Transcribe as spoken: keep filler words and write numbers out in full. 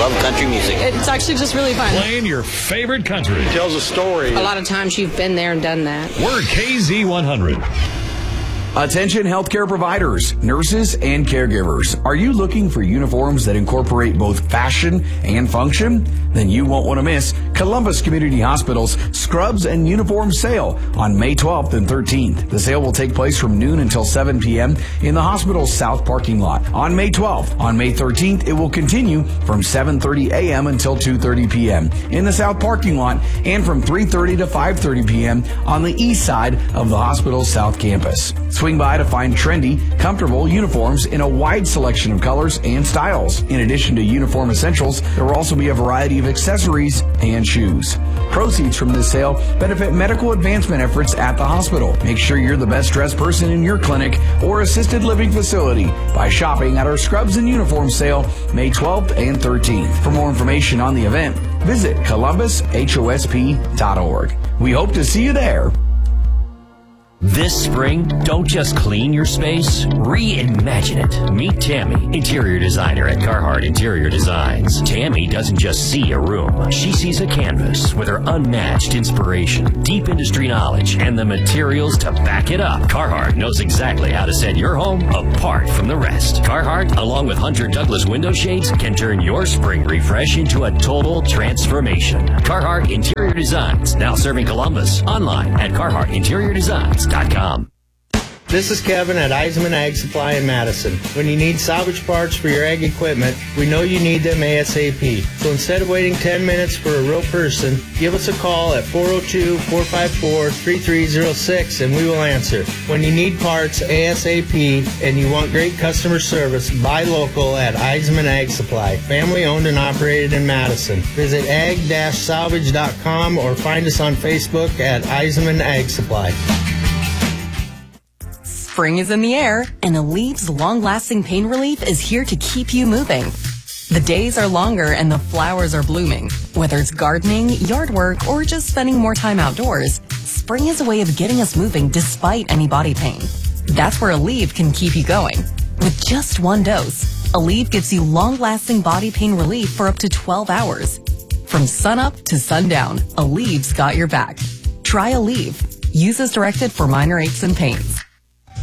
love country music. It's actually just really fun. Playing your favorite country. It tells a story. A lot of times you've been there and done that. We're K Z one hundred. Attention healthcare providers, nurses, and caregivers. Are you looking for uniforms that incorporate both fashion and function? Then you won't want to miss Columbus Community Hospital's Scrubs and Uniform Sale on May twelfth and thirteenth. The sale will take place from noon until seven p.m. in the hospital's south parking lot on May twelfth. On May thirteenth, it will continue from seven thirty a.m. until two thirty p.m. in the south parking lot and from three thirty to five thirty p.m. on the east side of the hospital's south campus. Swing by to find trendy, comfortable uniforms in a wide selection of colors and styles. In addition to uniform essentials, there will also be a variety of accessories and shoes. Proceeds from this sale benefit medical advancement efforts at the hospital. Make sure you're the best dressed person in your clinic or assisted living facility by shopping at our Scrubs and Uniform Sale May twelfth and thirteenth. For more information on the event, visit columbus hosp dot org. We hope to see you there. This spring, don't just clean your space, reimagine it. Meet Tammy, interior designer at Carhartt Interior Designs. Tammy doesn't just see a room. She sees a canvas with her unmatched inspiration, deep industry knowledge, and the materials to back it up. Carhartt knows exactly how to set your home apart from the rest. Carhartt, along with Hunter Douglas window shades, can turn your spring refresh into a total transformation. Carhartt Interior Designs, now serving Columbus. Online at carhartt interior designs dot com. This is Kevin at Eisman Ag Supply in Madison. When you need salvage parts for your ag equipment, we know you need them ASAP. So instead of waiting ten minutes for a real person, give us a call at four oh two, four five four, three three oh six and we will answer. When you need parts ASAP and you want great customer service, buy local at Eisman Ag Supply. Family owned and operated in Madison. Visit ag dash salvage dot com or find us on Facebook at Eisman Ag Supply. Spring is in the air, and Aleve's long-lasting pain relief is here to keep you moving. The days are longer and the flowers are blooming. Whether it's gardening, yard work, or just spending more time outdoors, spring is a way of getting us moving despite any body pain. That's where Aleve can keep you going. With just one dose, Aleve gives you long-lasting body pain relief for up to twelve hours. From sunup to sundown, Aleve's got your back. Try Aleve. Use as directed for minor aches and pains.